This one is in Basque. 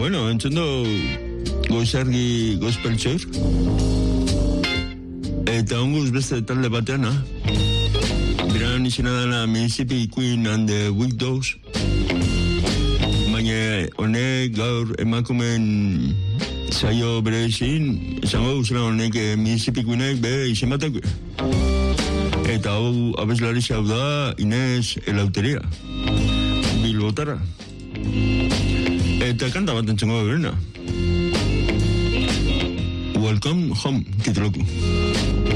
Bueno, entzendo Goizargi Gospel Chur. Eta onguz beste talde batean, Beran izena dela Mississippi Queen and the Widows. Baina honek gaur emakumen saio bere izin, esango guzela honek Mississippi Queenek be izen batek. Eta hau abeslari hau da Inez Elauteria, Bilbotarra. Eta kanta bat entzango berena. Welcome Home, tituluko.